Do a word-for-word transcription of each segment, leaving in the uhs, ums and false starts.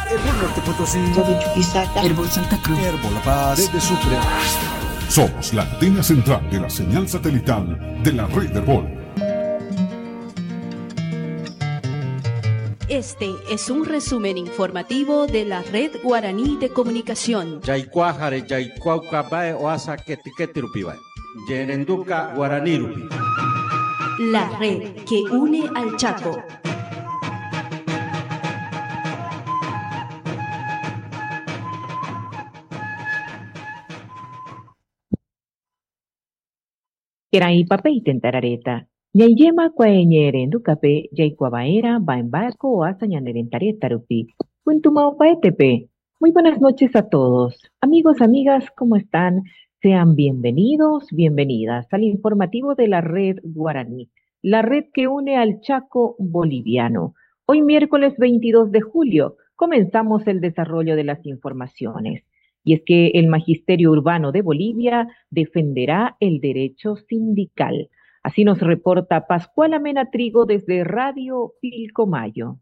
Herbol Norte Potosí, de Chuquisaca, Herbol Santa Cruz, Herbol La Paz, desde Sucre. Somos la antena central de la señal satelital de la red Herbol. Este es un resumen informativo de la Red Guaraní de Comunicación. Yaycuajare, Yaycuaucabae, Oasa, Ketiketirupibae. Yerenduca, Guaranirupi. La red que une al Chaco. Kerai papei tentarareta. Ñayema kwaeñeren ducape, yaycuabaera, baembarco o asañanerentaret tarupi. Puntumao paetepe. Muy buenas noches a todos. Amigos, amigas, ¿cómo están? Sean bienvenidos, bienvenidas al informativo de la Red Guaraní, la red que une al Chaco boliviano. Hoy miércoles veintidós de julio comenzamos el desarrollo de las informaciones. Y es que el Magisterio Urbano de Bolivia defenderá el derecho sindical. Así nos reporta Pascuala Mena Trigo desde Radio Pilcomayo.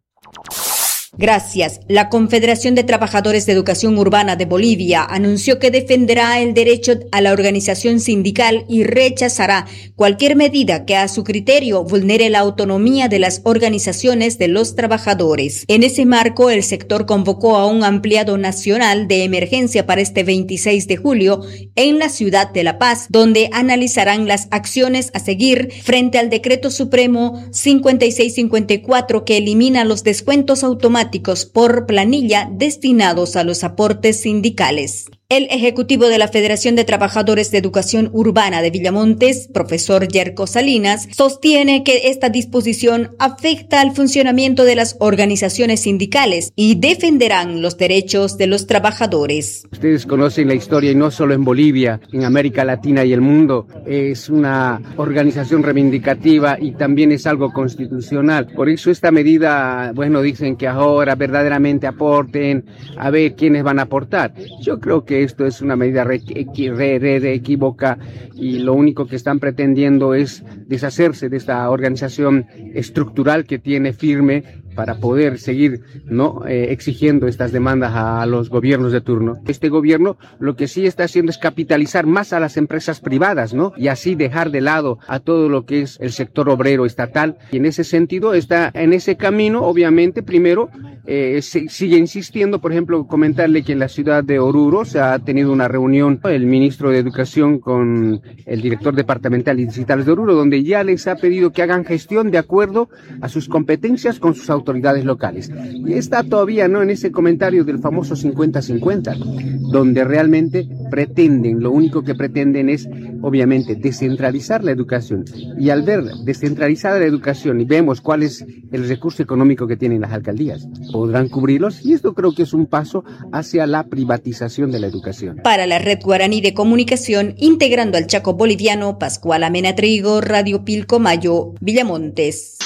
Gracias. La Confederación de Trabajadores de Educación Urbana de Bolivia anunció que defenderá el derecho a la organización sindical y rechazará cualquier medida que a su criterio vulnere la autonomía de las organizaciones de los trabajadores. En ese marco, el sector convocó a un ampliado nacional de emergencia para este veintiséis de julio en la ciudad de La Paz, donde analizarán las acciones a seguir frente al Decreto Supremo cincuenta y seis cincuenta y cuatro que elimina los descuentos automáticos por planilla destinados a los aportes sindicales. El ejecutivo de la Federación de Trabajadores de Educación Urbana de Villamontes, profesor Yerko Salinas, sostiene que esta disposición afecta al funcionamiento de las organizaciones sindicales y defenderán los derechos de los trabajadores. Ustedes conocen la historia y no solo en Bolivia, en América Latina y el mundo. Es una organización reivindicativa y también es algo constitucional. Por eso esta medida, bueno, dicen que ahora verdaderamente aporten, a ver quiénes van a aportar. Yo creo que esto es una medida re, re, re, re equívoca y lo único que están pretendiendo es deshacerse de esta organización estructural que tiene firme para poder seguir no eh, exigiendo estas demandas a, a los gobiernos de turno. Este gobierno lo que sí está haciendo es capitalizar más a las empresas privadas, ¿no? Y así dejar de lado a todo lo que es el sector obrero estatal. Y en ese sentido está en ese camino, obviamente, primero eh, se, sigue insistiendo, por ejemplo, comentarle que en la ciudad de Oruro se ha tenido una reunión el ministro de Educación con el director departamental y distritales de Oruro, donde ya les ha pedido que hagan gestión de acuerdo a sus competencias con sus autoridades autoridades locales. Y está todavía no en ese comentario del famoso cincuenta cincuenta, donde realmente pretenden, lo único que pretenden es obviamente descentralizar la educación. Y al ver descentralizada la educación y vemos cuál es el recurso económico que tienen las alcaldías, podrán cubrirlos y esto creo que es un paso hacia la privatización de la educación. Para la Red Guaraní de Comunicación, integrando al Chaco boliviano, Pascuala Mena Trigo, Radio Pilcomayo, Villamontes.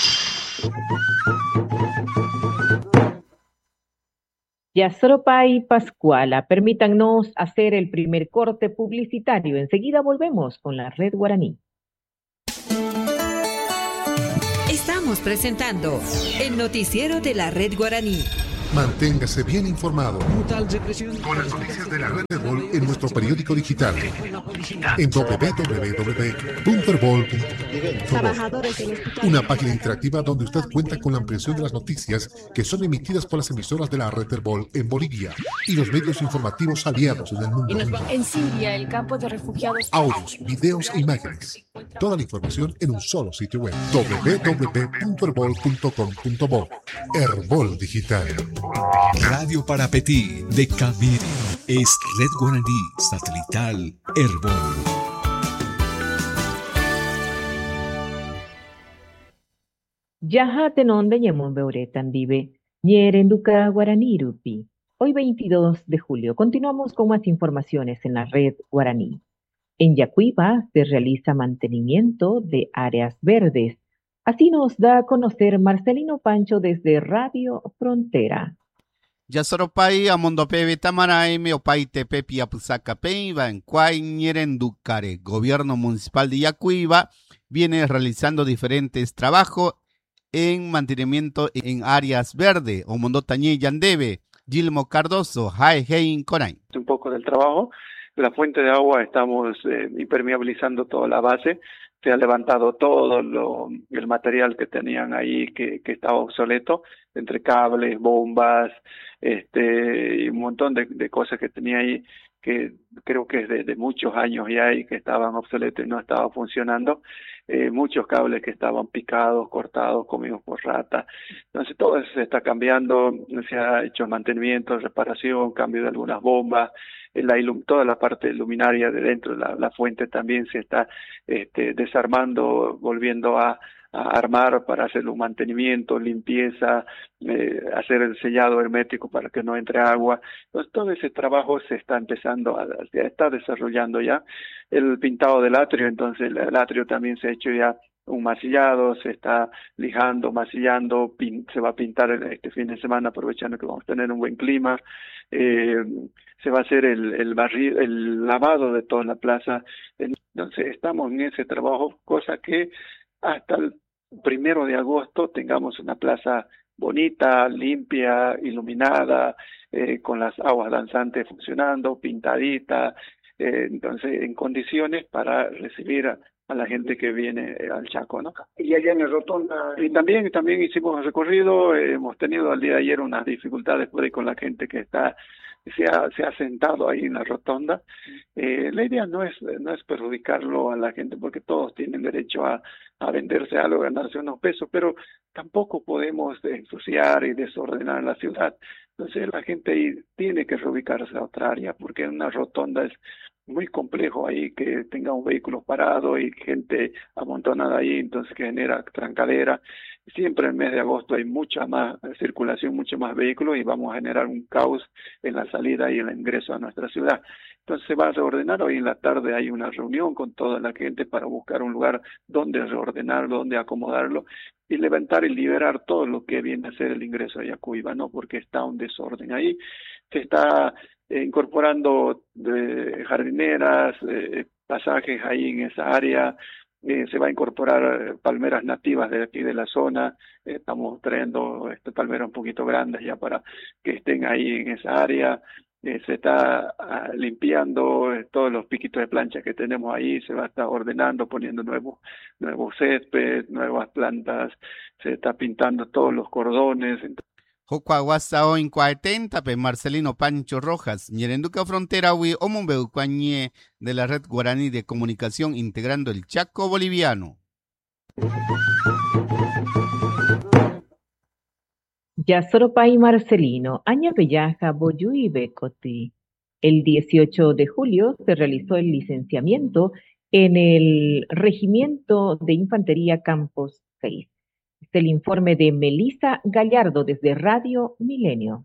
Yasropa y Pascuala, permítannos hacer el primer corte publicitario. Enseguida volvemos con la Red Guaraní. Estamos presentando el noticiero de la Red Guaraní. Manténgase bien informado con las noticias de la Red Herbol en nuestro periódico digital en doble u doble u doble u punto herbol punto co. Una página interactiva donde usted cuenta con la ampliación de las noticias que son emitidas por las emisoras de la Red Herbol en Bolivia y los medios informativos aliados en el mundo. En Siria, el campo de refugiados. Audios, videos e imágenes. Toda la información en un solo sitio web. doble u doble u doble u punto herbol punto com punto bo. Herbol Digital. Radio para Petit de Camiri es Red Guaraní Satelital Herbol. Yaha tenonde ñemon beuretan vive, ñerenduca guaranirupi. Hoy veintidós de julio continuamos con más informaciones en la Red Guaraní. En Yacuiba se realiza mantenimiento de áreas verdes. Así nos da a conocer Marcelino Pancho desde Radio Frontera. Yasoropay Amondope Tamaray Meopaite Pepi Apusaca Peiva en Cuayñerenducare. Gobierno Municipal de Yacuiba viene realizando diferentes trabajos en mantenimiento en áreas verdes o Mondotañé Yandebe. Gilmo Cardoso, Hai Hein Coray. Un poco del trabajo. La fuente de agua estamos eh, impermeabilizando toda la base. Se ha levantado todo lo, el material que tenían ahí que, que estaba obsoleto, entre cables, bombas, este, y un montón de, de cosas que tenía ahí que creo que es de, de muchos años ya y que estaban obsoletos y no estaban funcionando. Eh, muchos cables que estaban picados, cortados, comidos por ratas. Entonces todo eso se está cambiando, se ha hecho mantenimiento, reparación, cambio de algunas bombas. La ilum, toda la parte luminaria de dentro de la, la fuente también se está este, desarmando, volviendo a, a armar para hacer un mantenimiento, limpieza, eh, hacer el sellado hermético para que no entre agua. Entonces todo ese trabajo se está empezando, a, se está desarrollando ya. El pintado del atrio, entonces el, el atrio también se ha hecho ya un masillado, se está lijando, masillando, pin, se va a pintar este fin de semana aprovechando que vamos a tener un buen clima. Eh, se va a hacer el, el barrido, el lavado de toda la plaza. Entonces estamos en ese trabajo, cosa que hasta el primero de agosto tengamos una plaza bonita, limpia, iluminada, eh, con las aguas danzantes funcionando, pintadita, eh, entonces en condiciones para recibir a, a la gente que viene al Chaco, ¿no? Y allá en la rotonda. Y también, también hicimos el recorrido, eh, hemos tenido al día de ayer unas dificultades por ahí con la gente que está se ha, se ha sentado ahí en la rotonda. Eh, la idea no es no es perjudicarlo a la gente porque todos tienen derecho a, a venderse algo, ganarse unos pesos, pero tampoco podemos ensuciar y desordenar la ciudad. Entonces la gente ahí tiene que reubicarse a otra área porque en una rotonda es muy complejo ahí que tenga un vehículo parado y gente amontonada ahí, entonces que genera trancadera. Siempre en el mes de agosto hay mucha más circulación, mucho más vehículos y vamos a generar un caos en la salida y en el ingreso a nuestra ciudad. Entonces se va a reordenar. Hoy en la tarde hay una reunión con toda la gente para buscar un lugar donde reordenarlo, donde acomodarlo y levantar y liberar todo lo que viene a ser el ingreso a Yacuiba, ¿no? Porque está un desorden ahí. Se está eh, incorporando eh, jardineras, eh, pasajes ahí en esa área. Eh, se va a incorporar eh, palmeras nativas de aquí de la zona. Eh, estamos trayendo este, palmeras un poquito grandes ya para que estén ahí en esa área. Eh, se está uh, limpiando eh, todos los piquitos de plancha que tenemos ahí, se va a estar ordenando, poniendo nuevos nuevos césped, nuevas plantas, se está pintando todos los cordones. Jocuaguasao en cuarenta, pe Marcelino Pancho Rojas, Ñerenduca Frontera, wi Omumbeucuañe de la Red Guaraní de Comunicación integrando el Chaco boliviano. Yasoropay Marcelino, Aña Bellaja, Boyuy Becoti. El dieciocho de julio se realizó el licenciamiento en el Regimiento de Infantería Campos seis. Este es el informe de Melissa Gallardo desde Radio Milenio.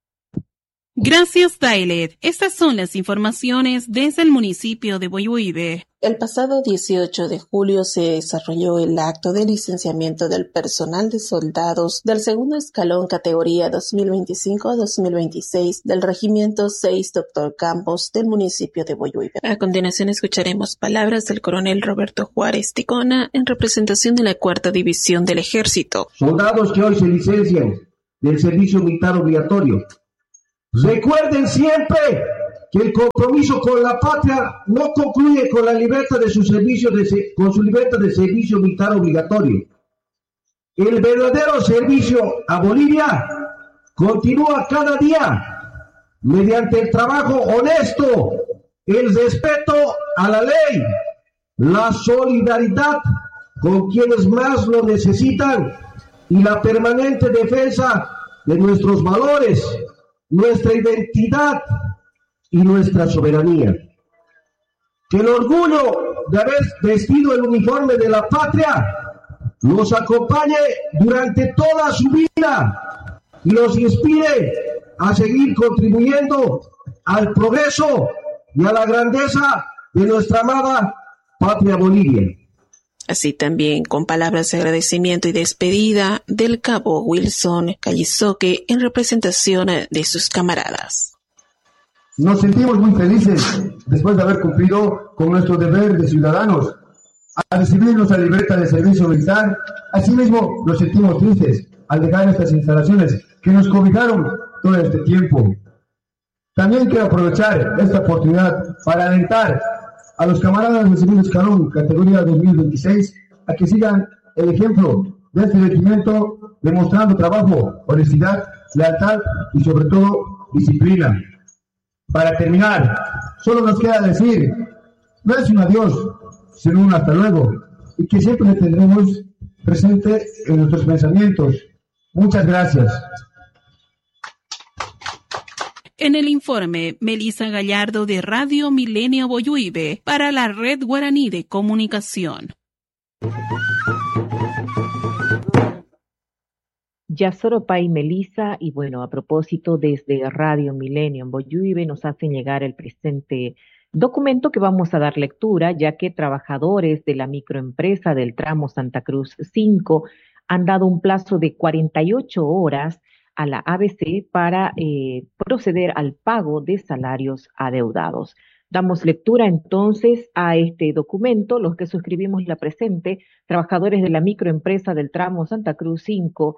Gracias, Dailet. Estas son las informaciones desde el municipio de Boyuibe. El pasado dieciocho de julio se desarrolló el acto de licenciamiento del personal de soldados del segundo escalón categoría dos mil veinticinco a dos mil veintiséis del Regimiento seis Doctor Campos del municipio de Boyuibe. A continuación escucharemos palabras del coronel Roberto Juárez Ticona en representación de la cuarta División del Ejército. Soldados que hoy se licencian del servicio militar obligatorio, recuerden siempre que el compromiso con la patria no concluye con la libertad de su servicio de, con su libertad de servicio militar obligatorio. El verdadero servicio a Bolivia continúa cada día mediante el trabajo honesto, el respeto a la ley, la solidaridad con quienes más lo necesitan y la permanente defensa de nuestros valores, nuestra identidad y nuestra soberanía. Que el orgullo de haber vestido el uniforme de la patria los acompañe durante toda su vida y los inspire a seguir contribuyendo al progreso y a la grandeza de nuestra amada patria Bolivia. Así también, con palabras de agradecimiento y despedida del cabo Wilson Callizoque en representación de sus camaradas. Nos sentimos muy felices después de haber cumplido con nuestro deber de ciudadanos al recibir nuestra libreta de servicio militar. Asimismo, nos sentimos tristes al dejar estas instalaciones que nos cobijaron todo este tiempo. También quiero aprovechar esta oportunidad para alentar a los camaradas del segundo escalón, categoría dos mil veintiséis, a que sigan el ejemplo de este regimiento, demostrando trabajo, honestidad, lealtad y sobre todo disciplina. Para terminar, solo nos queda decir, no es un adiós, sino un hasta luego, y que siempre le tendremos presente en nuestros pensamientos. Muchas gracias. En el informe, Melissa Gallardo de Radio Milenio Boyuibe para la Red Guaraní de Comunicación. Yasoropay Melissa, y bueno, a propósito, desde Radio Milenio en Boyuibe nos hacen llegar el presente documento que vamos a dar lectura, ya que trabajadores de la microempresa del tramo Santa Cruz cinco han dado un plazo de cuarenta y ocho horas a la A B C para eh, proceder al pago de salarios adeudados. Damos lectura entonces a este documento, los que suscribimos la presente, trabajadores de la microempresa del tramo Santa Cruz cinco,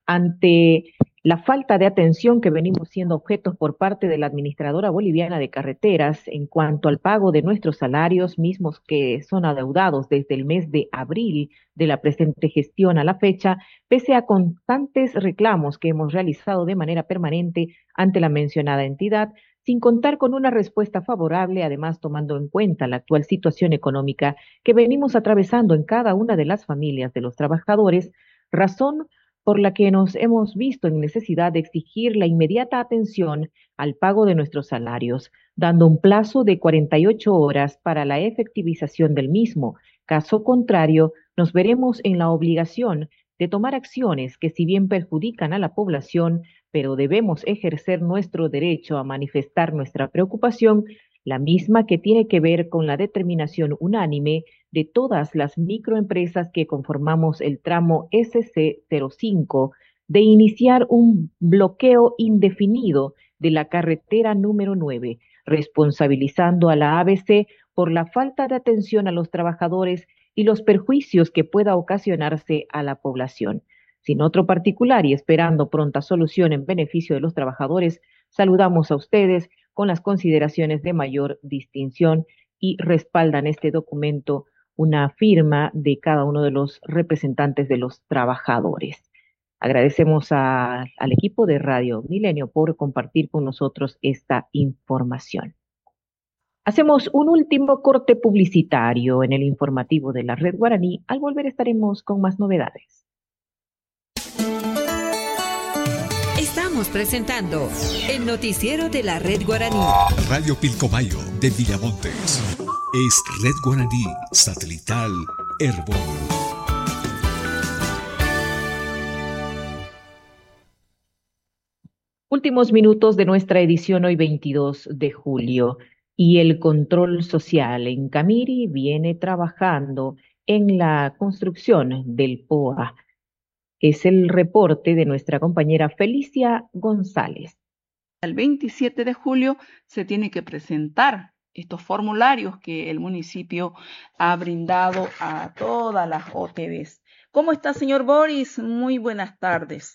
ante la falta de atención que venimos siendo objetos por parte de la Administradora Boliviana de Carreteras en cuanto al pago de nuestros salarios mismos que son adeudados desde el mes de abril de la presente gestión a la fecha, pese a constantes reclamos que hemos realizado de manera permanente ante la mencionada entidad, sin contar con una respuesta favorable, además tomando en cuenta la actual situación económica que venimos atravesando en cada una de las familias de los trabajadores, razón por la que nos hemos visto en necesidad de exigir la inmediata atención al pago de nuestros salarios, dando un plazo de cuarenta y ocho horas para la efectivización del mismo. Caso contrario, nos veremos en la obligación de tomar acciones que, si bien perjudican a la población, pero debemos ejercer nuestro derecho a manifestar nuestra preocupación, la misma que tiene que ver con la determinación unánime de todas las microempresas que conformamos el tramo S C cero cinco de iniciar un bloqueo indefinido de la carretera número nueve, responsabilizando a la A B C por la falta de atención a los trabajadores y los perjuicios que pueda ocasionarse a la población. Sin otro particular y esperando pronta solución en beneficio de los trabajadores, saludamos a ustedes con las consideraciones de mayor distinción y respaldan este documento una firma de cada uno de los representantes de los trabajadores. Agradecemos a, al equipo de Radio Milenio por compartir con nosotros esta información. Hacemos un último corte publicitario en el informativo de la Red Guaraní. Al volver estaremos con más novedades. Estamos presentando el noticiero de la Red Guaraní. Radio Pilcomayo de Villamontes. Es Red Guaraní Satelital Herbol. Últimos minutos de nuestra edición hoy veintidós de julio. Y el control social en Camiri viene trabajando en la construcción del P O A. Es el reporte de nuestra compañera Felicia González. El veintisiete de julio se tiene que presentar estos formularios que el municipio ha brindado a todas las O T Bs. ¿Cómo está, señor Boris? Muy buenas tardes.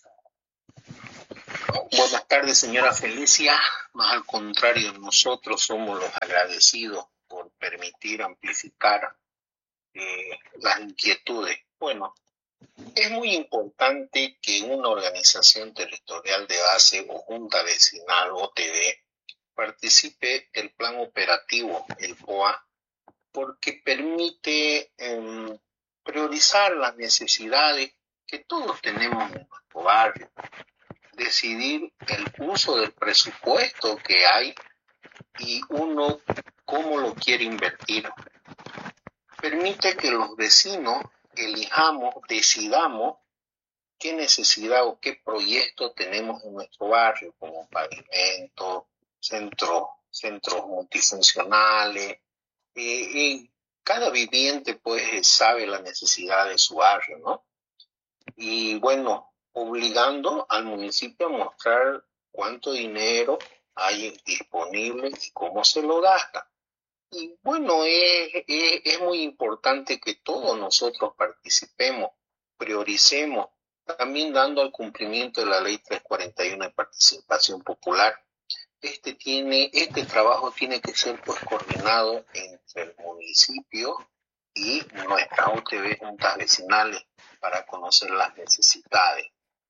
Buenas tardes, señora Felicia. Más al contrario, nosotros somos los agradecidos por permitir amplificar eh, las inquietudes. Bueno, es muy importante que una organización territorial de base o junta vecinal O T B participe del plan operativo, el P O A, porque permite eh, priorizar las necesidades que todos tenemos en nuestro barrio, decidir el uso del presupuesto que hay y uno cómo lo quiere invertir. Permite que los vecinos elijamos, decidamos qué necesidad o qué proyecto tenemos en nuestro barrio, como pavimento, centros, centros multifuncionales. Eh, eh, cada viviente pues sabe la necesidad de su barrio, ¿no? Y bueno, obligando al municipio a mostrar cuánto dinero hay disponible y cómo se lo gasta. Y bueno, es, es, es muy importante que todos nosotros participemos, prioricemos también dando al cumplimiento de la ley trescientos cuarenta y uno de participación popular. Este, tiene, este trabajo tiene que ser pues coordinado entre el municipio y nuestras O T B, juntas vecinales, para conocer las necesidades.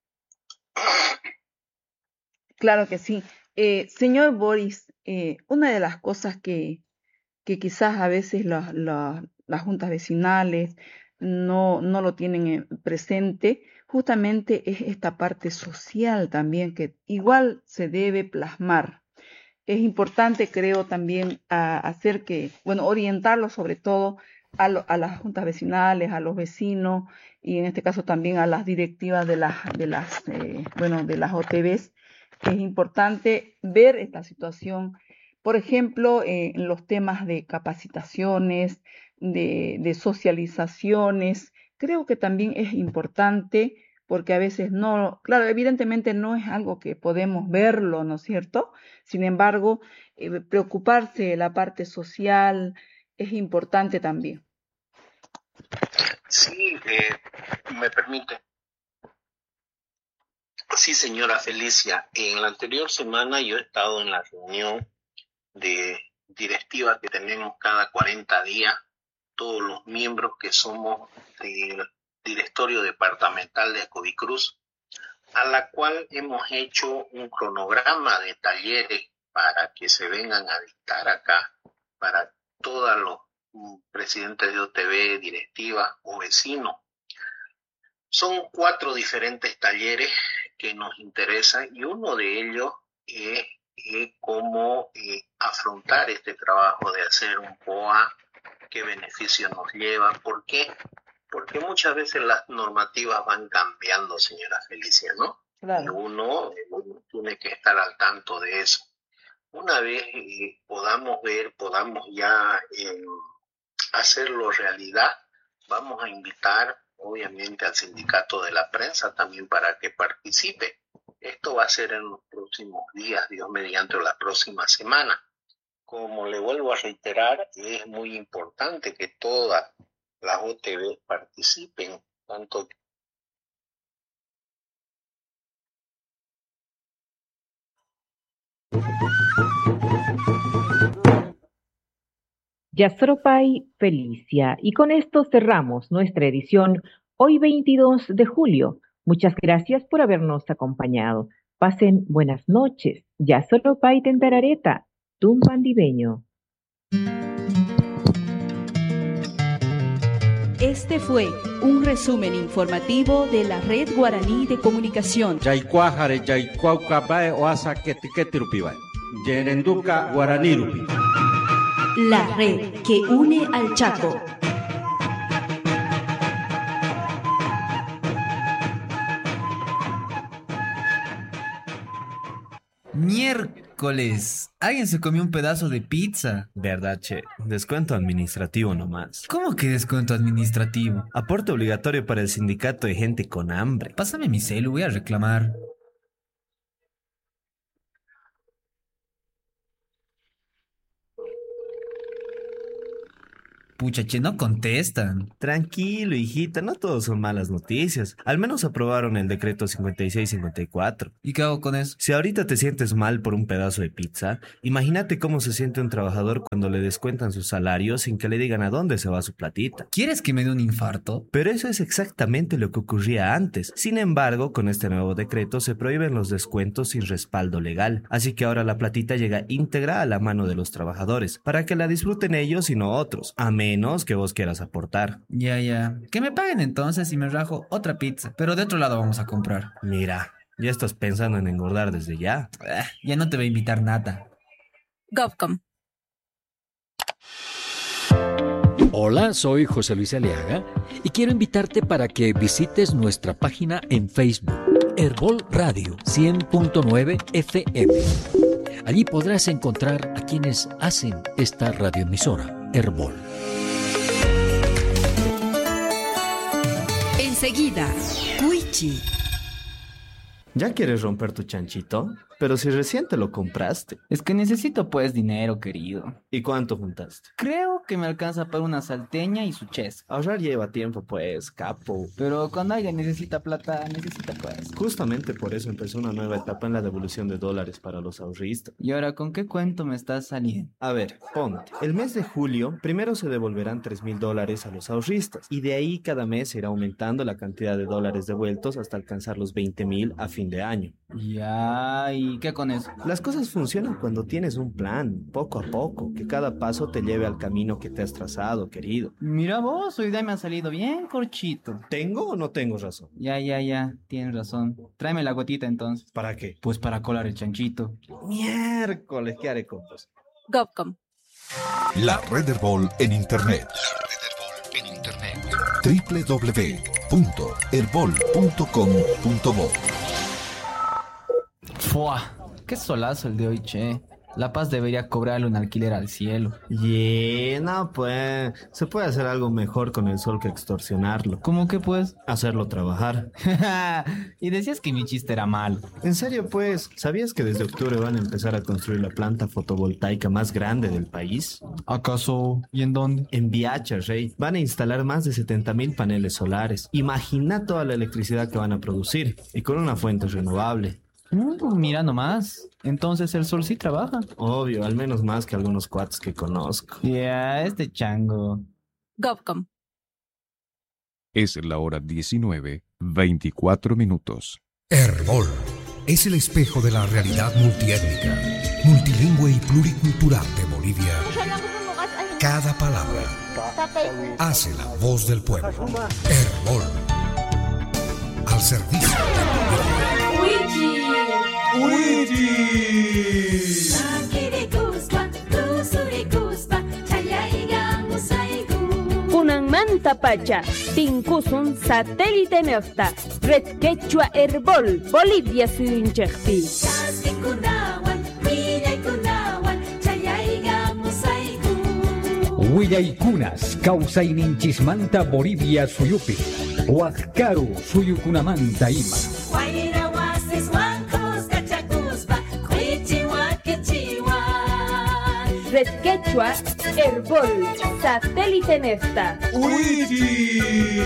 Claro que sí. Eh, señor Boris, eh, una de las cosas que, que quizás a veces la, la, las juntas vecinales no, no lo tienen presente, justamente es esta parte social también que igual se debe plasmar. Es importante, creo, también a, hacer que, bueno, orientarlo sobre todo a, lo, a las juntas vecinales, a los vecinos y en este caso también a las directivas de las, de las, eh, bueno, de las O T Bs. Es importante ver esta situación, por ejemplo, eh, en los temas de capacitaciones, de, de socializaciones. Creo que también es importante porque a veces no, claro, evidentemente no es algo que podemos verlo, ¿no es cierto? Sin embargo, eh, preocuparse de la parte social es importante también. Sí, eh, me permite. Sí, señora Felicia, en la anterior semana yo he estado en la reunión de directiva que tenemos cada cuarenta días, todos los miembros que somos del directorio departamental de Acobicruz, a la cual hemos hecho un cronograma de talleres para que se vengan a dictar acá para todos los presidentes de O T B, directivas o vecinos. Son cuatro diferentes talleres que nos interesan y uno de ellos es, es cómo eh, afrontar este trabajo de hacer un P O A, qué beneficios nos lleva. ¿Por qué? Porque muchas veces las normativas van cambiando, señora Felicia, ¿no? Claro. Y uno, uno tiene que estar al tanto de eso. Una vez eh, podamos ver, podamos ya eh, hacerlo realidad, vamos a invitar obviamente al sindicato de la prensa también para que participe. Esto va a ser en los próximos días, Dios mediante, o la próxima semana. Como le vuelvo a reiterar, es muy importante que todas las O T B participen, tanto Yasropay Felicia. Y con esto cerramos nuestra edición hoy veintidós de julio. Muchas gracias por habernos acompañado. Pasen buenas noches. Yasropay Tentarareta, Tumpandibeño. Este fue un resumen informativo de la Red Guaraní de Comunicación. Yaycuajare, Yaycuaucabae, Oasa, Ketiketirupibay. Yerenduka, Guaranirupi. La red que une al Chaco. Miércoles, alguien se comió un pedazo de pizza. Verdad, che. Descuento administrativo nomás. ¿Cómo que descuento administrativo? Aporte obligatorio para el sindicato de gente con hambre. Pásame mi celu, voy a reclamar. Pucha, che, no contestan. Tranquilo, hijita, no todos son malas noticias. Al menos aprobaron el decreto cincuenta y seis cincuenta y cuatro. ¿Y qué hago con eso? Si ahorita te sientes mal por un pedazo de pizza, imagínate cómo se siente un trabajador cuando le descuentan su salario sin que le digan a dónde se va su platita. ¿Quieres que me dé un infarto? Pero eso es exactamente lo que ocurría antes. Sin embargo, con este nuevo decreto se prohíben los descuentos sin respaldo legal. Así que ahora la platita llega íntegra a la mano de los trabajadores, para que la disfruten ellos y no otros, a menos que vos quieras aportar. Ya, ya. Que me paguen entonces y me rajo otra pizza, pero de otro lado vamos a comprar. Mira, ya estás pensando en engordar desde ya. Eh, ya no te voy a invitar nada. Govcom. Hola, soy José Luis Aliaga y quiero invitarte para que visites nuestra página en Facebook, Herbol Radio cien punto nueve F M. Allí podrás encontrar a quienes hacen esta radioemisora, Herbol. Enseguida, Cuichi. ¿Ya quieres romper tu chanchito? Pero si recién te lo compraste. Es que necesito pues dinero, querido. ¿Y cuánto juntaste? Creo que me alcanza para una salteña y su ches. Ahorrar lleva tiempo, pues, capo. Pero cuando alguien necesita plata, necesita pues. Justamente por eso empezó una nueva etapa en la devolución de dólares para los ahorristas. ¿Y ahora con qué cuento me estás saliendo? A ver, ponte. El mes de julio, primero se devolverán tres mil dólares a los ahorristas. Y de ahí cada mes se irá aumentando la cantidad de dólares devueltos hasta alcanzar los veinte mil a fin de año. Ya, ¿y qué con eso? Las cosas funcionan cuando tienes un plan, poco a poco, que cada paso te lleve al camino que te has trazado, querido. Mira vos, hoy día me ha salido bien corchito. ¿Tengo o no tengo razón? Ya, ya, ya, tienes razón. Tráeme la gotita entonces. ¿Para qué? Pues para colar el chanchito. Miércoles, ¿qué haré con vos? Govcom. La Red Herbol en Internet. La Red Herbol en Internet. doble u doble u doble u punto herbol punto com punto bo. ¡Fua! ¡Qué solazo el de hoy, che! La Paz debería cobrarle un alquiler al cielo. Yeah, no, pues. Se puede hacer algo mejor con el sol que extorsionarlo. ¿Cómo que pues? Hacerlo trabajar. Y decías que mi chiste era malo. En serio, pues. ¿Sabías que desde octubre van a empezar a construir la planta fotovoltaica más grande del país? ¿Acaso? ¿Y en dónde? En Viacha, Rey. Van a instalar más de setenta mil paneles solares. Imagina toda la electricidad que van a producir. Y con una fuente renovable. Mm, mira nomás. Entonces el sol sí trabaja. Obvio, al menos más que algunos cuates que conozco. Ya, yeah, este chango. Govcom. Es la hora diecinueve, veinticuatro minutos. Herbol es el espejo de la realidad multiétnica, multilingüe y pluricultural de Bolivia. Cada palabra hace la voz del pueblo. Herbol. Al servicio de Bolivia. Kunan manta pacha, tinkusun satélite nefta, red quechua Herbol, Bolivia suyunchekpi. Huillaykunas, causaininchismanta Bolivia suyupi, Huascaru suyukunamanta ima. Red Quechua, Herbol, satélite nefta. Uichi.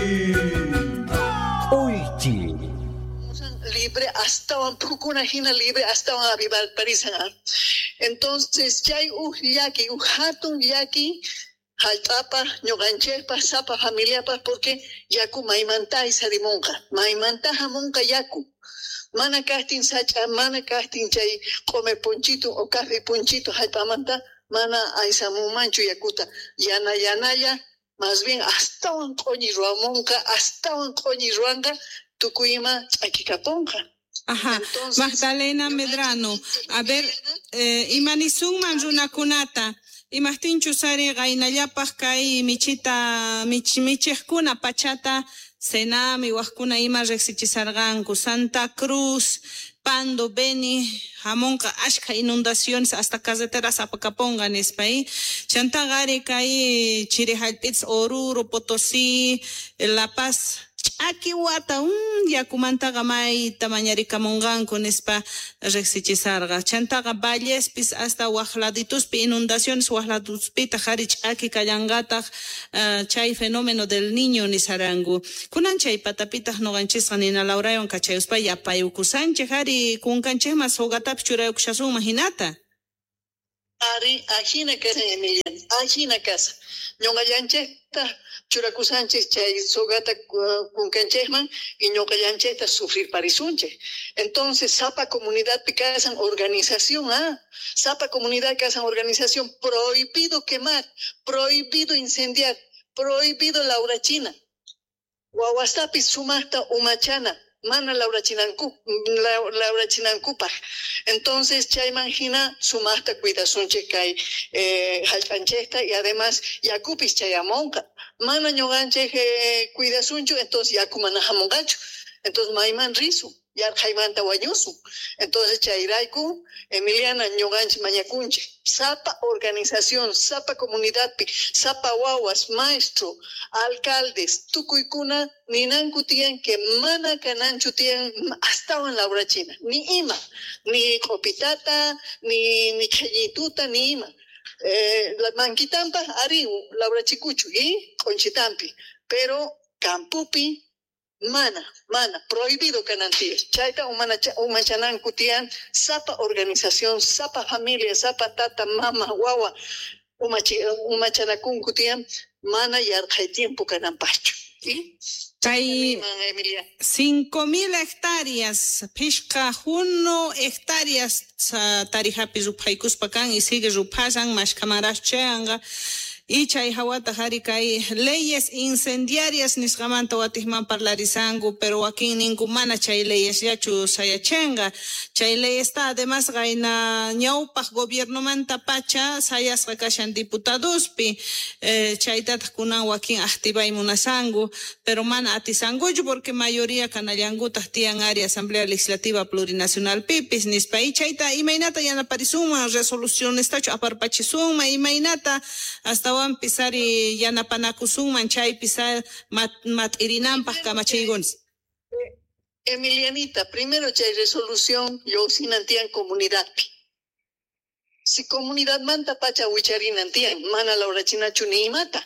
Uichi. Libre, hasta un procura hina libre, hasta un avivar parisan. Entonces, ya hay un yaki, un hatun yaki, haltapa, ñoganchepa, sapa, familia, porque yaku maimanta y sadimonka. Maimanta jamonka yaku. Mana casting sacha, mana casting chay, come ponchito o café ponchito, halpamanta. Mana aisamu manchu yakuta yana yanaya más bien hasta un coñi ruamonca hasta un coñi ruanga tucuima akikaponca. Ajá. Entonces, Magdalena Medrano, a ver, eh, imanizun manruna kunata imahtinchu sari gainallapaj kai michita mich michejkuna pachata senami wajkuna ima rexichisarganku Santa Cruz Pando, Beni, Jamonca, Ashka, inundaciones, hasta carreteras apacapongan, es país. Chantagari, Kai, Chirijalpitz, Oruro, Potosí, La Paz. Aquí wata, un yakumanta gamay, tamañarica mongan con espa rexichisarga. Chantaga valles, pis hasta wajladitus, pi inundaciones, wajladus pita, harich, aquí cayangata, uh, chay fenómeno del niño ni sarangu. Kunan chay patapitas no ganchis ni na laurayon cachayus pa ya payuku sanche, hari kun canche mas hogatap churayuk shasu mahinata. Ari, ajina casa en Emilian, ajina casa. Ñonga yancheta, churaku Sánchez, chay sogata con canchesman, y ñonga yancheta sufrir parisunche. Entonces, Zapa Comunidad Picasan Organización, ah, Zapa Comunidad Picasan Organización, prohibido quemar, prohibido incendiar, prohibido Laura China. Guaguastapi sumasta umachana. Mana Laura Chinancu, Laura Chinancupa. Entonces, ya imagina su masta cuidación checay, eh, halcanchesta y además Yakupis chayamonca. Mana ñoganche cuidasuncho, entonces Yakumana jamongacho. Entonces, Maiman risu. yar jaimanta wañusu. Entonces chairaiku Emiliana ñoganchi mañacunchi sapa organización sapa comunidad pi sapa wawas maestro alcaldes tukuykuna ninanku tiyan que mana kananchu tiyan astawan laura china ni ima ni copitata ni ni chayituta ni ima eh, la manquitampa ari laura chikuchu y conchitampi pero campupi mana, mana, prohibido canantia. Chaita umana umachanan kutian, sapa organización, sapa familia, sapa tata, mama, guagua, umachanakun kutian, mana y arjai tiempo canampacho. ¿Sí? Hay cinco mil hectáreas, pishka uno hectáreas, tarijapi rupaikus pakan y sigue rupasan, más camaras cheanga. Y chay hawata hari kai leyes incendiarias nisqamanta watihman parlarizangu, pero aquí ningumana chay leyes yachu sayachenga. Chay leyes está además gaina ñawpaq gobierno manta pacha sayas rakashan diputadospi eh, chaytata kunan wakin activay munasangu, pero mana atisanguchu porque mayoría kanallanguta tiyan área Asamblea Legislativa Plurinacional pipis nispa y chayta imaynata yanaparisunma resolución estacho aparpachisunma imaynata hasta pisari yanapanakusun manchay pisar mat mat irinampas kamachayguns. Emilianita, primero chay resolución yo sinantian comunidad. Si comunidad manta pacha huicharinantian, mana laura chinachu ni mata.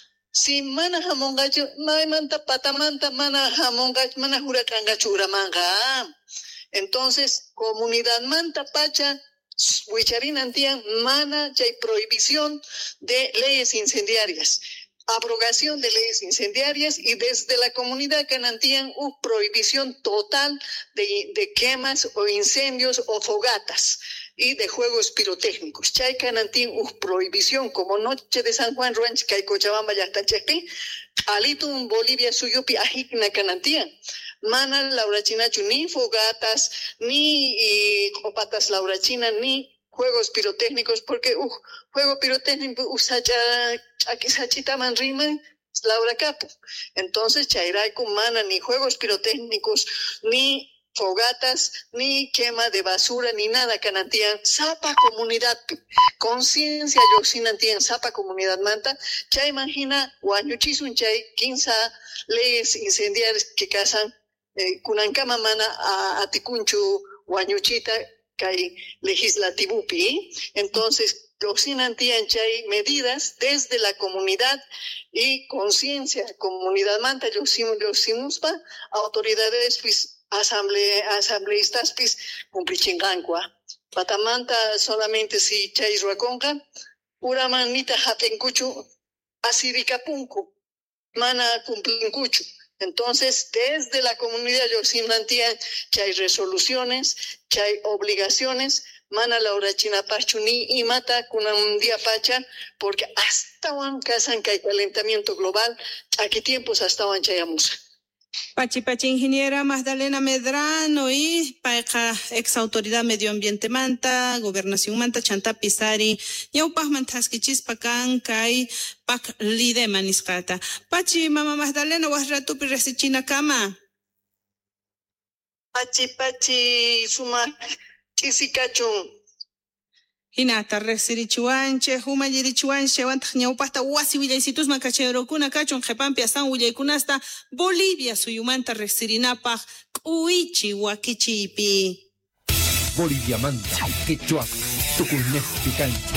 Si mana jamongacho, mai manta patamanta, mana jamongacho, mana huracangacho uramanga. Entonces, comunidad manta pacha Huicharinantian mana chay prohibición de leyes incendiarias, abrogación de leyes incendiarias y desde la comunidad canantian una prohibición total de, de quemas o incendios o fogatas y de juegos pirotécnicos. Chay canantian una prohibición como Noche de San Juan Ruanch, Chay Cochabamba, Yachtachepi, Alitum Bolivia Suyupi, Ajikna canantian. Mana laurachinachu ni fogatas, ni y, copatas laurachina, ni juegos pirotécnicos, porque uh, juego pirotécnico usacha aquí sachitaman riman laura capo. Entonces chairaiku mana ni juegos pirotécnicos, ni fogatas, ni quema de basura, ni nada canantian, sapa comunidad, conciencia yoxinantian, sapa comunidad manta, chay imagina, guanyuchisun chay, quince leyes incendiarias que casan Eh, kunankama mana a atikunchu wañuchita kai legislativupi. Entonces yoxinantian chay medidas desde la comunidad y conciencia comunidad manta yoximuspa autoridades pues asamblea asambleístas pues cumplichingancua patamanta solamente si chay ruaconca uramanita hapencuchu asiricapunku mana cumplincuchu. Entonces, desde la comunidad yoxinantian chay resoluciones, chay obligaciones, mana laura china pachuni y mata kuna un día pacha, porque hasta un casan que hay calentamiento global, aquí tiempos hasta un chayamusa. Pachi Pachi ingeniera Magdalena Medrano y paika ex autoridad medio ambiente manta, gobernación manta chanta pisari, ñawpaj mantaskichis pakan kai pak lide maniscata. Pachi mama Magdalena wasratupi resichina kama. Pachi Pachi suma chisikachun. Hinata resirichuanche, huma yirichuanche, wantaj ñawpajta wasi willaysitus makachayurukuna kachun qhepampi asan willaykunasta Bolivia suyumanta resirinapaj k'uichi wakichiypi. Bolivia manta, quechua, tukunesti cancha.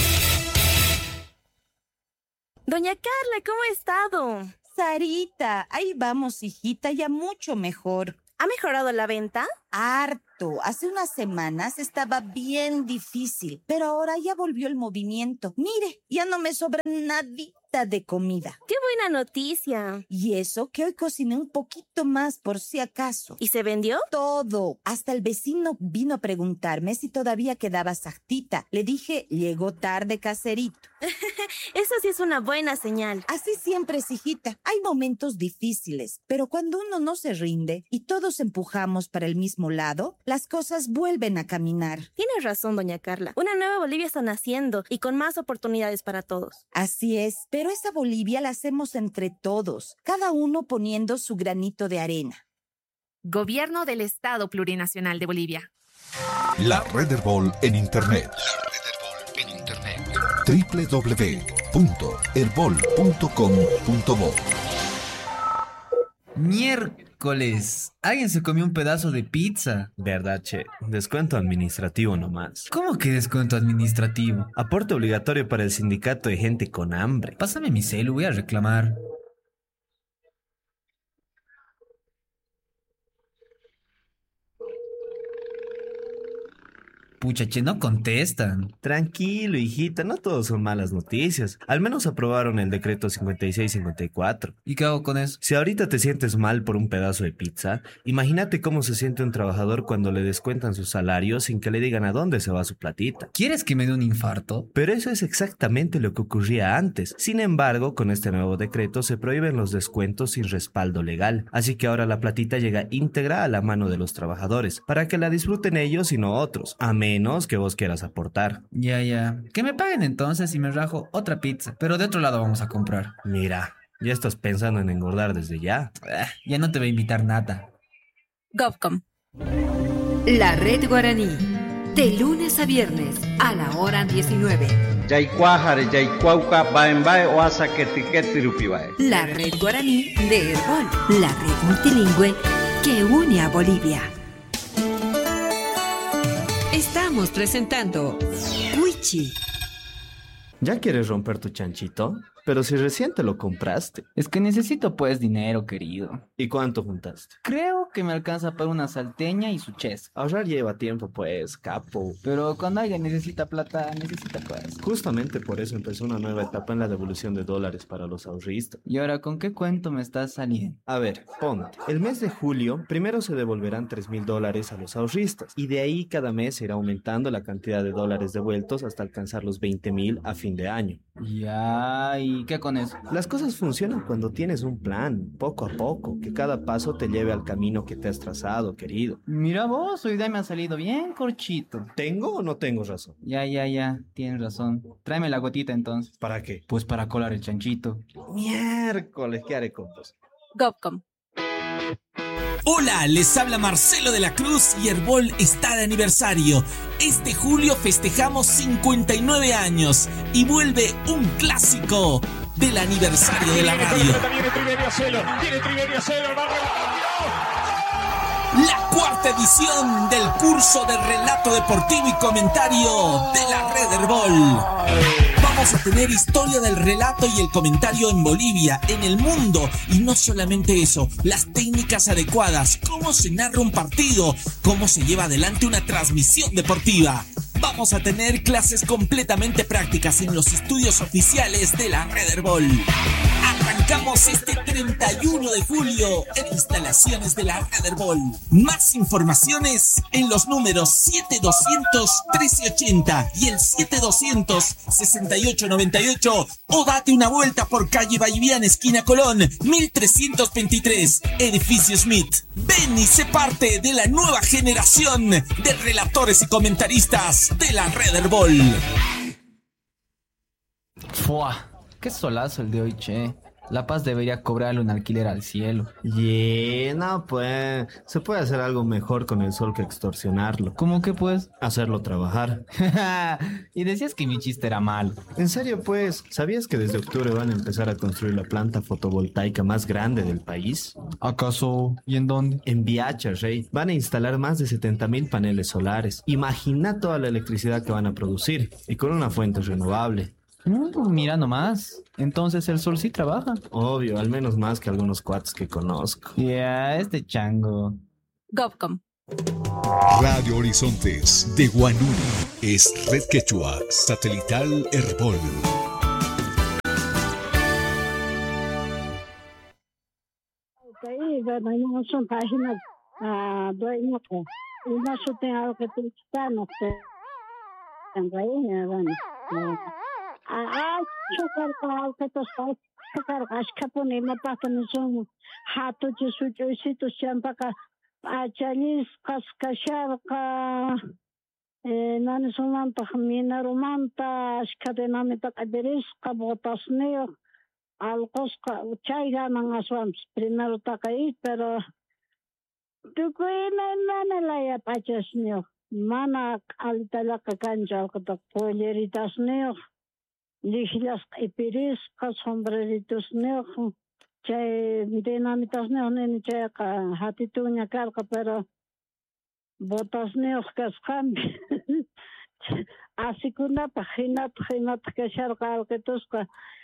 Doña Carla, ¿cómo ha estado? Sarita, ahí vamos, hijita, ya mucho mejor. ¿Ha mejorado la venta? Harto. Hace unas semanas estaba bien difícil, pero ahora ya volvió el movimiento. Mire, ya no me sobra nadita de comida. ¡Qué buena noticia! Y eso que hoy cociné un poquito más por si acaso. ¿Y se vendió? Todo. Hasta el vecino vino a preguntarme si todavía quedaba sartita. Le dije, llegó tarde, caserito. Eso sí es una buena señal. Así siempre es, hijita. Hay momentos difíciles, pero cuando uno no se rinde y todos empujamos para el mismo lado, las cosas vuelven a caminar. Tiene razón, doña Carla. Una nueva Bolivia está naciendo y con más oportunidades para todos. Así es, pero esa Bolivia la hacemos entre todos, cada uno poniendo su granito de arena. Gobierno del Estado Plurinacional de Bolivia. La Red Herbol en Internet. La Red Herbol en Internet. doble u doble u doble u punto herbol punto com punto bo. Miércoles, alguien se comió un pedazo de pizza. Verdad, che. Descuento administrativo nomás. ¿Cómo que descuento administrativo? Aporte obligatorio para el sindicato de gente con hambre. Pásame mi celu, voy a reclamar. Pucha, che, no contestan. Tranquilo, hijita, no todos son malas noticias. Al menos aprobaron el decreto cincuenta y seis cincuenta y cuatro. ¿Y qué hago con eso? Si ahorita te sientes mal por un pedazo de pizza, imagínate cómo se siente un trabajador cuando le descuentan su salario sin que le digan a dónde se va su platita. ¿Quieres que me dé un infarto? Pero eso es exactamente lo que ocurría antes. Sin embargo, con este nuevo decreto se prohíben los descuentos sin respaldo legal. Así que ahora la platita llega íntegra a la mano de los trabajadores, para que la disfruten ellos y no otros. Amén. Menos que vos quieras aportar. Ya, ya. Que me paguen entonces y me rajo otra pizza. Pero de otro lado vamos a comprar. Mira, ya estás pensando en engordar desde ya. Eh, ya no te voy a invitar nada. Govcom. La Red Guaraní. De lunes a viernes a la hora diecinueve. Yaicuajare, Yaicuauca, Baembae, Oasa, Ketiqueti, Rupibae. La Red Guaraní de Herbol. La red multilingüe que une a Bolivia. Estamos presentando Cuichi. ¿Ya quieres romper tu chanchito? Pero si recién te lo compraste. Es que necesito pues dinero, querido. ¿Y cuánto juntaste? Creo que me alcanza para una salteña y su ches. Ahorrar lleva tiempo pues, capo. Pero cuando alguien necesita plata, necesita pues. Justamente por eso empezó una nueva etapa en la devolución de dólares para los ahorristas. ¿Y ahora con qué cuento me estás saliendo? A ver, ponte. El mes de julio, primero se devolverán tres mil dólares a los ahorristas. Y de ahí cada mes se irá aumentando la cantidad de dólares devueltos hasta alcanzar los veinte mil a fin de año. Ya, ¿y qué con eso? Las cosas funcionan cuando tienes un plan, poco a poco, que cada paso te lleve al camino que te has trazado, querido. Mira vos, hoy día me ha salido bien corchito. ¿Tengo o no tengo razón? Ya, ya, ya, tienes razón. Tráeme la gotita entonces. ¿Para qué? Pues para colar el chanchito. Miércoles, ¿qué haré con vos? Govcom. Hola, les habla Marcelo de la Cruz y Herbol está de aniversario. Este julio festejamos cincuenta y nueve años y vuelve un clásico del aniversario de la radio. La cuarta edición del curso de relato deportivo y comentario de la Red Herbol. Vamos a tener historia del relato y el comentario en Bolivia, en el mundo, y no solamente eso, las técnicas adecuadas, cómo se narra un partido, cómo se lleva adelante una transmisión deportiva. Vamos a tener clases completamente prácticas en los estudios oficiales de la Red Herbol. Arrancamos este treinta y uno de julio en instalaciones de la Red Herbol. Más informaciones en los números siete doscientos trece ochenta y el siete doscientos sesenta y ocho noventa y ocho o date una vuelta por calle Valliviana, esquina Colón, mil trescientos veintitrés, edificio Smith. Ven y sé parte de la nueva generación de relatores y comentaristas de la Red Herbol. Fua, qué solazo el de hoy, che. La Paz debería cobrarle un alquiler al cielo. Yeah, no, pues, se puede hacer algo mejor con el sol que extorsionarlo. ¿Cómo que pues? Hacerlo trabajar. Y decías que mi chiste era malo. En serio, pues, ¿sabías que desde octubre van a empezar a construir la planta fotovoltaica más grande del país? ¿Acaso? ¿Y en dónde? En Viacha, Rey. Van a instalar más de setenta mil paneles solares. Imagina toda la electricidad que van a producir, y con una fuente renovable. Mm, mira nomás. Entonces el sol sí trabaja. Obvio, al menos más que algunos cuates que conozco. Ya, yeah, este chango. Govcom. Radio Horizontes de Guanuni es Red Quechua Satelital Herbol. Son páginas dueñas que una yo tengo algo que te está, no sé. Tengo ahí, bueno. Ah, chocar con que tú estás, chocar gasca ponema para que no son hato de su joycito siempre que a chalis cascachar que no nos manta mina romanta, escadena meta caderes que botas neo, algo que chaiga mangaswams primero takai, pero Tukuyna manalaya pachasniyoq mana q'alitalaqa kanchu allqutaqa polleritasniyoq liqllasqa ipirisqa sombreritusniyoq chay dinamitasniyoq nini chayqa hatituña karqa pero botasniyoq kasqami asikunapaq hinata hinata kasharqa allqitusqa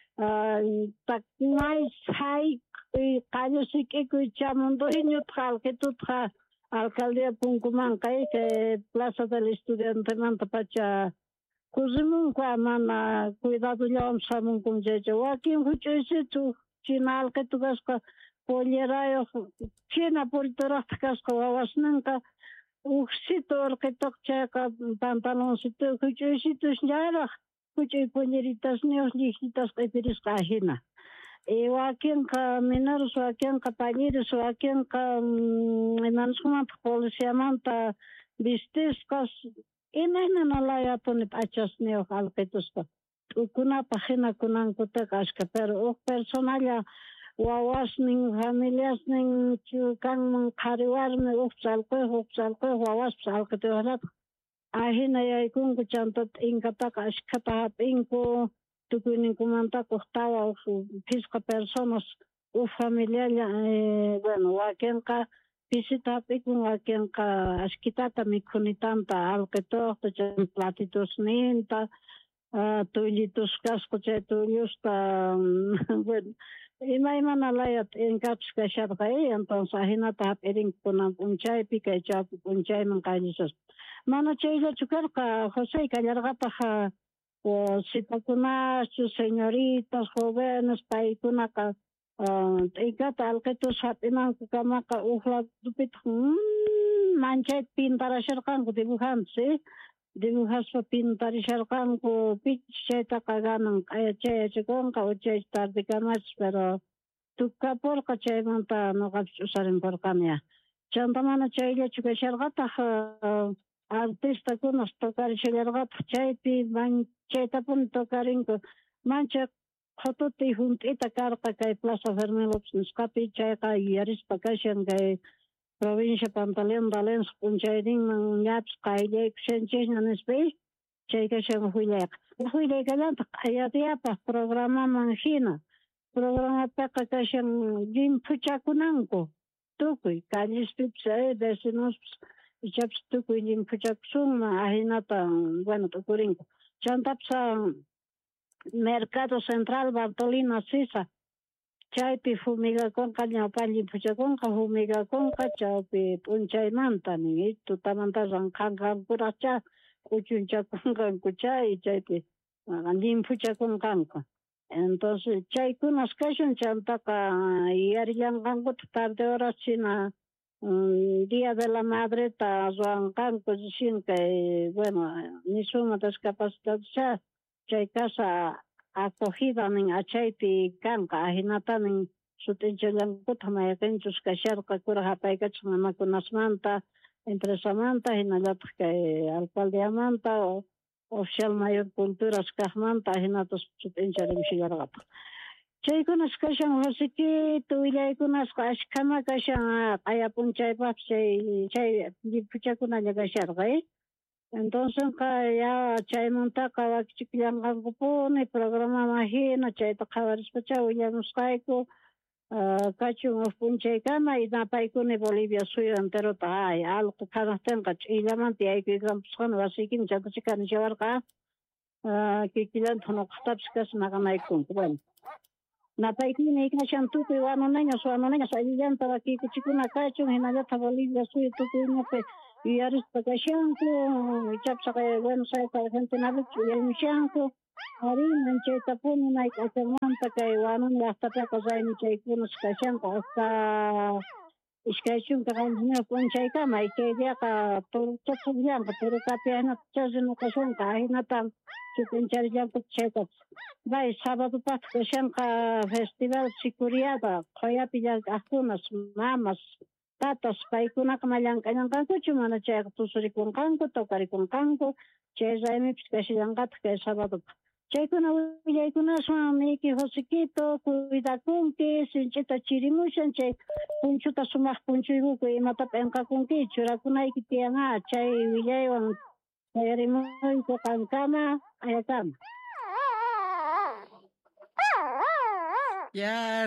may hay qañu sik'ikuy chamunduñutaq allqitutqa alcaldía punkumanqa que Plaza del Estudiantemanta pacha kusimunqa mana cuidadollawan samunkunchaycha wakin huch'uysitu china allqitu kasqa pollerayoq china pulturaqta kasqa wawasninqa uqsitu allqituqa chayqa pantaloncito huch'uysitus llaraq huch'uy polleritasniyoq liqlitasqa ipirisqa ahina. Y wakinqa mineros, wakinqa palleros, wakinqa imanasqmanta policiamanta vistisqas imaynanalayapuni p'achasniyoq allqitusqa t'ukunapaq hina kunankutaqa ashka pero uq personalla wawasnin familiasnin kanman qhari warmi uqpis allquyuq uqpis allquyuq wawaspis allqituyuqlataq ahina yaykunku chantata inkataqa ashkhata hap'inku tukuyninkumantaqa tawa pisqa personas uq familialla eh, bueno wakinqa pisita hap'ikun wakinqa ashkitata mikhunitanta allqituqta chay platitusninta uh, tullitus kasqa chay tullusta bueno imaymanalaya inkapis kasharqa entonces ahinata hap'irinku kunan p'unchaypi kay chaypi p'unchayman qallisas mana chayllachu karqa José kallarqataq sitakunachu señoritas jóvenes paykunaqa t'ikata allqitus hap'imanku kamaqa uq ladupita manchay pintarasharqanku dibujando sí dibujaspa pintarisharqanku pichis chaytaqa ganan q'ayachayachikunqa o chay tardikamachis pero tukapurqa chaymanta nuqapis usarimporqani chanta mana chayllachu kasharqataq artistakunas tokarishallarqataq chaypi chaytapuni tokarinku mancha qhututi hunt'ita karqa kay Plaza Fermín López nisqapi chayqa yuyarispa kashan kay provincia Pantaleón Valencia p'unchayninman ñapis qayllaykushanchikña nispa chay kashan huylayqa huylaykallantaq q'ayatiyapaq programaman hina programapiqa kashan llimpuchakunanku tukuy callispipis vecinospis ichapis tukuy llimpuchakusunman ahinata bueno tukurinku chantapis Mercado Central Bartolina Sisa chaypi fumigakunqa ñawpa llimpuchakunqa fumigakunqa chaypi p'unchaymanta nin tutamanta ranqanqanpuraqcha kuchunchakunqanku chay chaypi llimpuchakunqanku entonces chaykunas kashun chantaqa yarillanqankuta tarde horas china Día de la Madreta ruanqanku rishinqa bueno nisuma discapacitadusha chay casa acogida nin achaypi kanqa ahinata nin sutinchallankutaq mayaqinchus kasharqa kuraq hapaykachik mamakunasmanta empresamanta hinallataq kay alcaldeamanta oficial mayor culturas kaqmanta ahinatas sutincharimshillarqataq chaykunas kashan wasikitu willaykunasqa ashkhama kashan q'aya p'unchaypaqpi chay chay llimpuchakunalla kasharqa entonces ya chaymantaqa wakichikillanqankupuni programa mahina chayta qhawarispacha willamusqayku kachun uq p'unchaykama y napaykuni Bolivia suyo enterota ay allqu kanaptinqa ch'illamanta yaykuykampusqani wasiykimi chantachika nishawarqa kikillantaq nuqaqtapis kasi maqanaykunku bueno napaykuni kashan tukuy wanunañas wanunañas allillanta wakikuchikuna kachun hinallataq Bolivia suyo tukuyñapi yuyarispa kashanku ichapis Buenos Aires Argentinapichu uyaymushanku ari manchaytapuni may k'achamanta kay wanun llaqtapiqa raymi chaykunas kashanqa hasta ishkay chunka qanchis p'unchaykama y chayllaqa turuchachikllanqa turukapi ahinata charinuqashunqa ahinata sutincharillankuta chaytapas bay sabadopaqta kashanqa festival Sicuriada qoyapi llaq'aqkunas mamas tatas paykunaqa mallankañanqankuchu mana chayqa tusurikunqanku tokarikunqanku chay raymipis kashillanqataq kay sabadopa Chaykuna willaykuna miki Josiquito, cuidakunki, sinchita chirimushan, chay punchuta sumaq punchuyuku imata penkakunki, churakunayki tiyanqa, chay willaywan chayarimuyku kankama, ayakama. Ya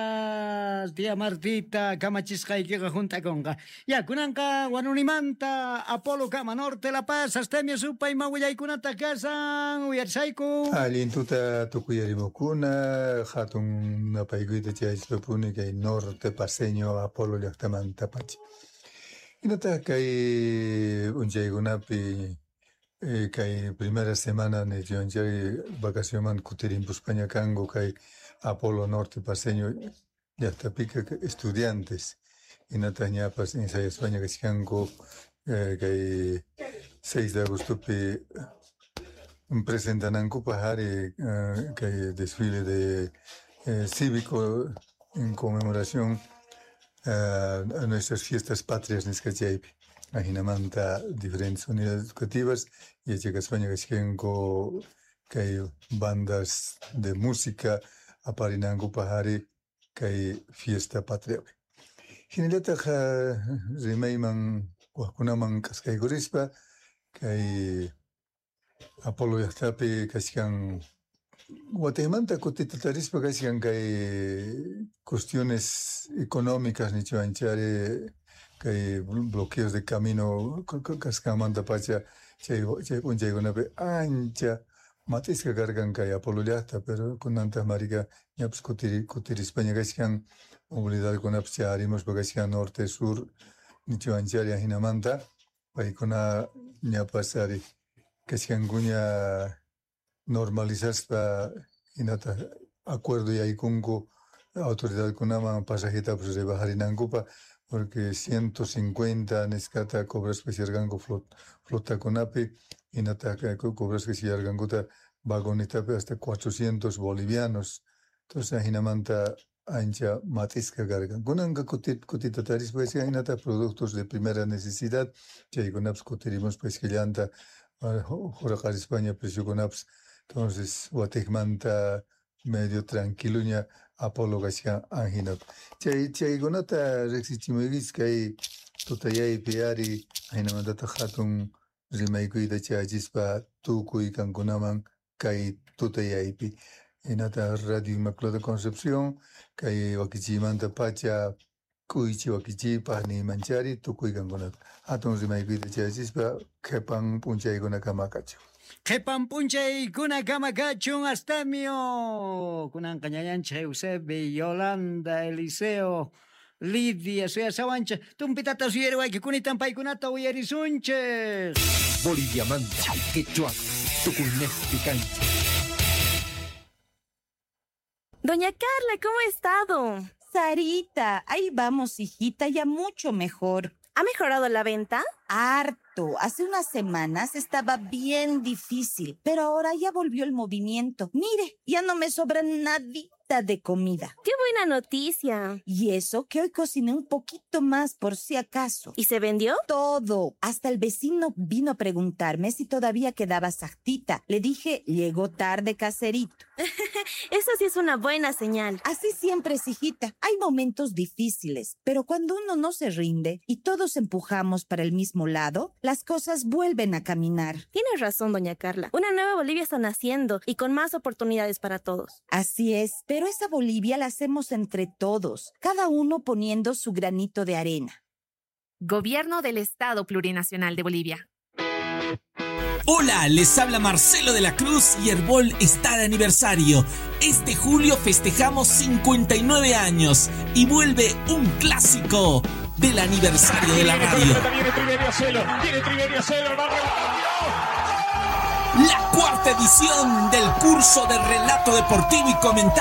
está, tía Martita, kamachisqaykiqa juntakunqa. Ya, kunanqa Wanunimanta, Apolo Kama Norte, La Paz, Astemia Supa, ima willaykunata kasan, uyarsayku. Alintuta tukuyarimukuna, hatun napaykuyta chayspapuni kay norte paseño Apolo llaqtamanta pachi. Inata kay unchaykunapi eh, kay primera semana nechionchay vacacionman kutirimpuspanya kangu kay Apolo Norte Paseño llaqtapiqa estudiantes inata ñapas ensaya España kachkanku eh, kay seis de agostopi presentanankupa hari eh, kay desfile de eh, cívico en conmemoración eh, a nuestras fiestas patrias niskachaypi. Ajinamanta diferentes unidades educativas y en España kachkanku kay bandas de música aparinanku pahari kay fiesta patria. Hinillataq rimayman waqkunaman kaskaykurispa kay Apolo llaqtapi kachkan Guatemala kutita tarispa kachkan kay cuestiones económicas nichuanchari kay bloqueos de camino kaskamanta pacha chay chay punchaykunapi ancha Matisca cargan kay Apolo llaqta, pero kunanta marica ñapas kutiri kutiri España kachkan movilidad kunapas charimos kachkan norte sur nichuanchari ajinamanta paykuna ñapas ari kachkankuña normalizaspa hinata acuerdo yaykunku autoridadkunaman pasajitapas rebajarinankupa porque ciento cincuenta niskata cobras kachirganku flot flotakunapi hinata cobras kachirgankuta vagonitapi hasta cuatrocientos bolivianos. Entonces hinamanta ancha matisca cargan. Kunanka kutit kutita taris pues hinata productos de primera necesidad. Chaykunaps kutirimos pues que llanta Joraqar España precio kunaps. Entonces Guatemala medio tranquiluña Apolo kachkan anhinap. Chay chaykunata rexichimuygis kay tutayaypi ari ahinamantata hatun rimaykuyta chayachispa tukuy kankunaman kay tutayaypi. Hinata Radio Inmaculada Concepción kay wakichimanta pacha kuychi wakichipaq ni manchari tukuy kankunata. Hatun rimaykuyta chayachispa qhipan punchaykuna makachu. Qhipan punchaykuna kamakachun Astamio. Kunan kañayancha Eusebio, Yolanda, Eliseo, Lidia, Soya Sawancha, tumpitata suyerwayki kunitan paykunata uyarisunches. Bolivia Manta, Quechua, Tucunesti Cancha. Doña Carla, ¿cómo ha estado? Sarita, ahí vamos, hijita, ya mucho mejor. ¿Ha mejorado la venta? Harto. Hace unas semanas estaba bien difícil, pero ahora ya volvió el movimiento. Mire, ya no me sobra nadita de comida. ¡Qué buena noticia! Y eso que hoy cociné un poquito más por si acaso. ¿Y se vendió? Todo. Hasta el vecino vino a preguntarme si todavía quedaba sartita. Le dije, llegó tarde, caserito. Eso sí es una buena señal. Así siempre es, hijita. Hay momentos difíciles, pero cuando uno no se rinde y todos empujamos para el mismo lado, las cosas vuelven a caminar. Tienes razón, doña Carla. Una nueva Bolivia está naciendo y con más oportunidades para todos. Así es, pero esa Bolivia la hacemos entre todos, cada uno poniendo su granito de arena. Gobierno del Estado Plurinacional de Bolivia. Hola, les habla Marcelo de la Cruz y Herbol está de aniversario. Este julio festejamos cincuenta y nueve años y vuelve un clásico del aniversario de la radio. La cuarta edición del curso de relato deportivo y comentario